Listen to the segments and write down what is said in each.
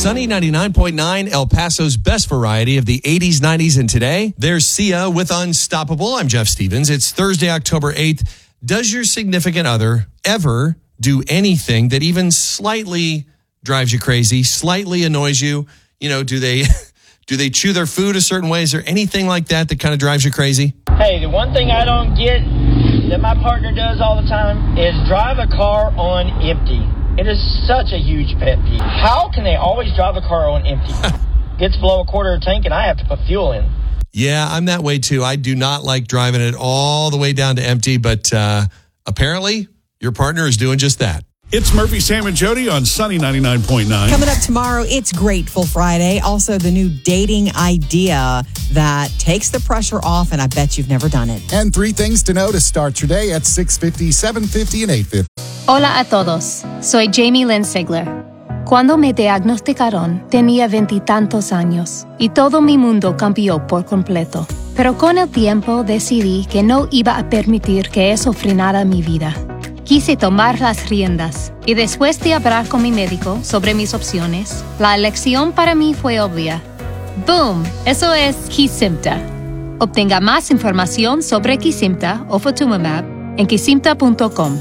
Sunny 99.9, El Paso's best variety of the 80s, 90s, and today. There's Sia with Unstoppable. I'm Jeff Stevens. It's Thursday, October 8th. Does your significant other ever do anything that even slightly drives you crazy, slightly annoys you? You know, do they chew their food a certain way? Is there anything like that kind of drives you crazy? Hey, the one thing I don't get that my partner does all the time is drive a car on empty. It is such a huge pet peeve. How can they always drive a car on empty? Gets below a quarter of a tank and I have to put fuel in. Yeah, I'm that way too. I do not like driving it all the way down to empty, but apparently your partner is doing just that. It's Murphy, Sam, and Jody on Sunny 99.9. Coming up tomorrow, it's Grateful Friday. Also, the new dating idea that takes the pressure off, and I bet you've never done it. And 3 things to know to start your day at 6:50, 7:50, and 8:50. Hola a todos, soy Jamie Lynn Sigler. Cuando me diagnosticaron, tenía 20 y tantos años y todo mi mundo cambió por completo. Pero con el tiempo decidí que no iba a permitir que eso frenara mi vida. Quise tomar las riendas y después de hablar con mi médico sobre mis opciones, la elección para mí fue obvia. ¡Boom! Eso es Kesimpta. Obtenga más información sobre Kesimpta o Ofatumumab en kesimpta.com.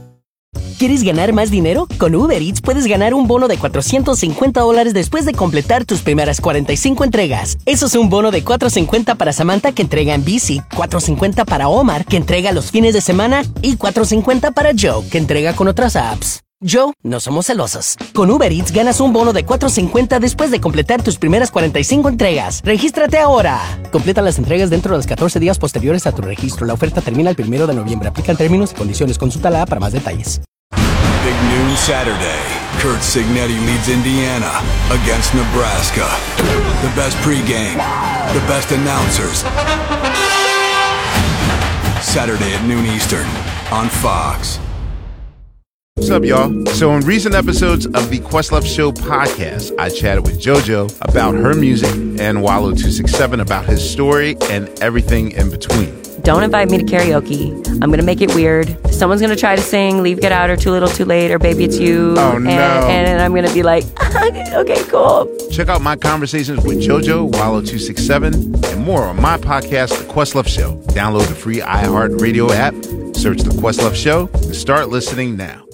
¿Quieres ganar más dinero? Con Uber Eats puedes ganar un bono de $450 después de completar tus primeras 45 entregas. Eso es un bono de $450 para Samantha, que entrega en bici, $450 para Omar, que entrega los fines de semana, y $450 para Joe, que entrega con otras apps. Joe, no somos celosos. Con Uber Eats ganas un bono de $450 después de completar tus primeras 45 entregas. ¡Regístrate ahora! Completa las entregas dentro de los 14 días posteriores a tu registro. La oferta termina el 1 de noviembre. Aplican términos y condiciones. Consulta la app para más detalles. Big noon Saturday. Kurt Signetti leads Indiana against Nebraska. The best pregame, the best announcers. Saturday at noon Eastern on Fox. What's up, y'all? So in recent episodes of the Questlove Show podcast, I chatted with JoJo about her music and Wallow 267 about his story and everything in between. Don't invite me to karaoke. I'm going to make it weird. Someone's going to try to sing Leave, Get Out, or Too Little, Too Late, or Baby It's You. Oh, no. And I'm going to be like, okay, cool. Check out my conversations with JoJo, Wallow 267, and more on my podcast, The Questlove Show. Download the free iHeartRadio app, search The Questlove Show, and start listening now.